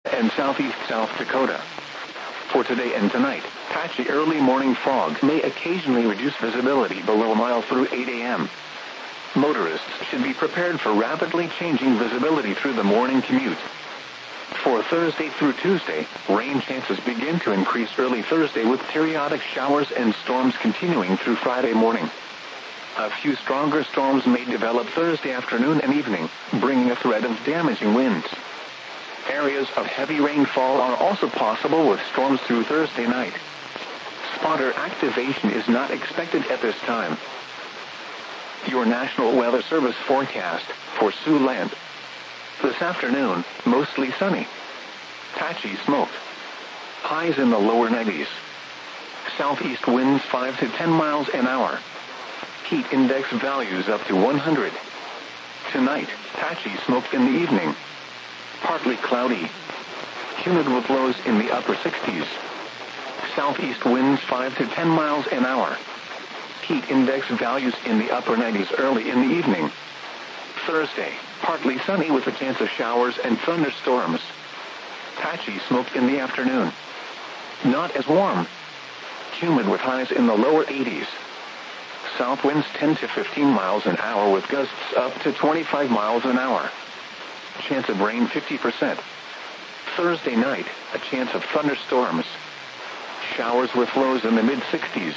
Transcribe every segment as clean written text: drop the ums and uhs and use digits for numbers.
and southeast South Dakota. For today and tonight, patchy early morning fog may occasionally reduce visibility below a mile through 8 a.m. Motorists should be prepared for rapidly changing visibility through the morning commute. For Thursday through Tuesday, rain chances begin to increase early Thursday with periodic showers and storms continuing through Friday morning. A few stronger storms may develop Thursday afternoon and evening, bringing a threat of damaging winds. Areas of heavy rainfall are also possible with storms through Thursday night. Spotter activation is not expected at this time. Your National Weather Service forecast for Siouxland. This afternoon, mostly sunny. Patchy smoke. Highs in the lower 90s. Southeast winds 5 to 10 miles an hour. Heat index values up to 100. Tonight, patchy smoke in the evening. Partly cloudy. Humid with lows in the upper 60s. Southeast winds 5 to 10 miles an hour. Heat index values in the upper 90s early in the evening. Thursday, partly sunny with a chance of showers and thunderstorms. Patchy smoke in the afternoon. Not as warm. Humid with highs in the lower 80s. South winds 10 to 15 miles an hour with gusts up to 25 miles an hour. Chance of rain 50%. Thursday night, a chance of thunderstorms. Showers with lows in the mid-60s.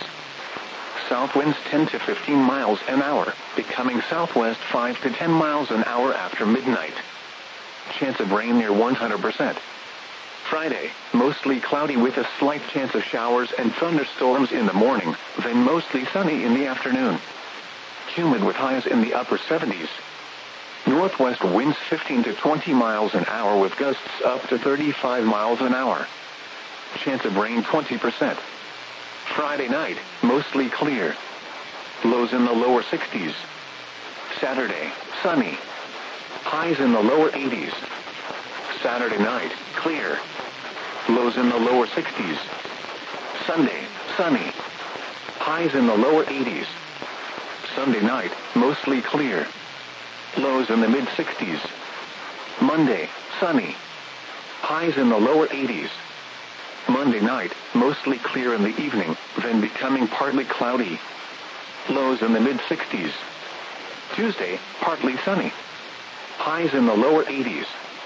South winds 10 to 15 miles an hour, becoming southwest 5 to 10 miles an hour after midnight. Chance of rain near 100%. Friday, mostly cloudy with a slight chance of showers and thunderstorms in the morning, then mostly sunny in the afternoon. Humid with highs in the upper 70s. Northwest winds 15 to 20 miles an hour with gusts up to 35 miles an hour. Chance of rain 20%. Friday night, mostly clear. Lows in the lower 60s. Saturday, sunny. Highs in the lower 80s. Saturday night, clear. Lows in the lower 60s. Sunday, sunny. Highs in the lower 80s. Sunday night, mostly clear. Lows in the mid-60s. Monday, sunny. Highs in the lower 80s. Monday night, mostly clear in the evening, then becoming partly cloudy. Lows in the mid-60s. Tuesday, partly sunny. Highs in the lower 80s.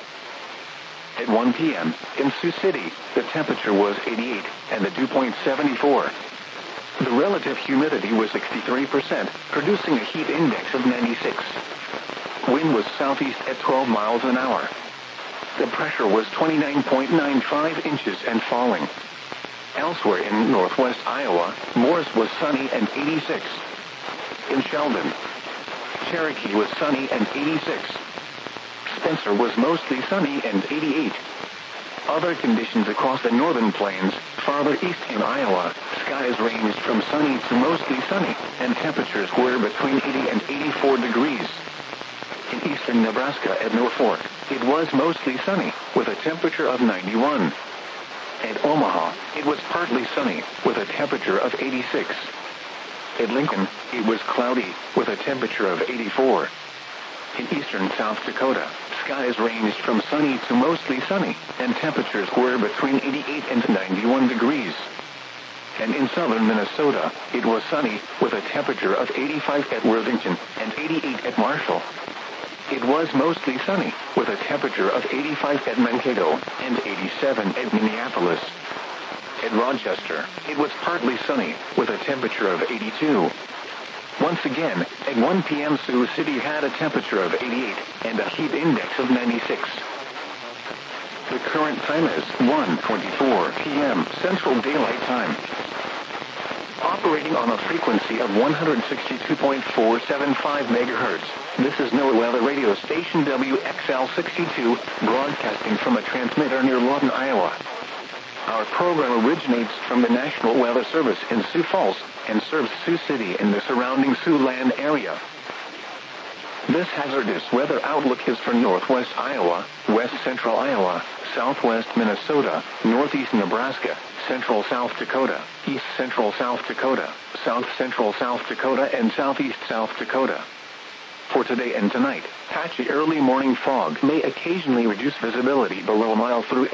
At 1 p.m., in Sioux City, the temperature was 88 and the dew point 74. The relative humidity was 63%, producing a heat index of 96. Wind was southeast at 12 miles an hour. The pressure was 29.95 inches and falling. Elsewhere in northwest Iowa, Morris was sunny and 86. In Sheldon, Cherokee was sunny and 86. Spencer was mostly sunny and 88. Other conditions across the northern plains, farther east in Iowa, skies ranged from sunny to mostly sunny, and temperatures were between 80 and 84 degrees. In eastern Nebraska at Norfolk, it was mostly sunny, with a temperature of 91. At Omaha, it was partly sunny, with a temperature of 86. At Lincoln, it was cloudy, with a temperature of 84. In eastern South Dakota, skies ranged from sunny to mostly sunny, and temperatures were between 88 and 91 degrees. And in southern Minnesota, it was sunny, with a temperature of 85 at Worthington and 88 at Marshall. It was mostly sunny, with a temperature of 85 at Mankato and 87 at Minneapolis. At Rochester, it was partly sunny, with a temperature of 82. Once again, at 1 p.m. Sioux City had a temperature of 88 and a heat index of 96. The current time is 1:24 p.m. Central Daylight Time. Operating on a frequency of 162.475 megahertz. This is NOAA Weather Radio Station WXL62, broadcasting from a transmitter near Lawton, Iowa. Our program originates from the National Weather Service in Sioux Falls and serves Sioux City and the surrounding Siouxland area. This hazardous weather outlook is for northwest Iowa, west central Iowa, southwest Minnesota, northeast Nebraska, central South Dakota, east central South Dakota, south central South Dakota, and southeast South Dakota. For today and tonight, patchy early morning fog may occasionally reduce visibility below a mile through